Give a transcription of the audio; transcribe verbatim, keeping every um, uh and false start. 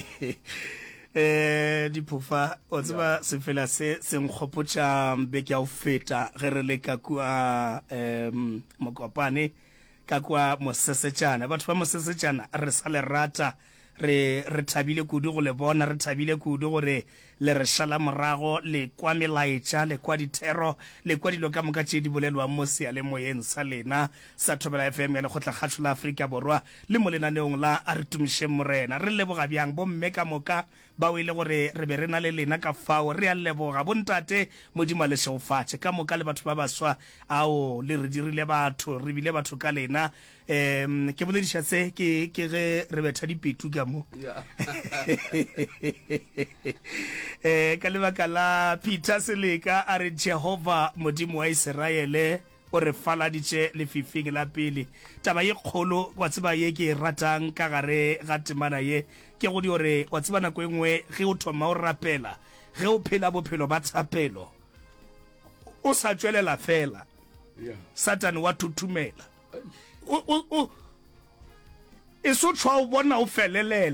eh diphofa o tseba se fela se se nkgopotsa beke ya o feta ge re le ka kwa em mokopane ka kwa Mosesetsana batho ba Mosesetsana re sa le rata re re thabile kudu go le bona re thabile kudu gore le re shala morago le kwa melaetša le kwa dithero le kwa dilo ka moka tše di bolelwa mo seale moyeng sa lena sa Thobela F M ya Lekgotla Kgatho la Afrika Borwa le mo lenaneong la a re tumiše morena re leboga bjang bo mme ka moka ba o ile gore re be re na le lena ka fao re a leboga bontate modimo le šeofatše ka moka le batho ba baswa ao le re dirile batho re bile batho ka lena em ke bolediša se ke ke ge re betha dipetu ka mo eh ka lebaka la Peter Seleka a re Jehova modimo wa Iseraele o re faladitše lefifing la pele taba ye kgolo wa tseba ye ke ratang ka gare ga temana ye ke go di gore wa tseba nako engwe ge o thoma o rapela ge o phela bophelo ba tshapelo o sa tswelela fela Satan wa tutumela o o e so tshwa o bona o felelela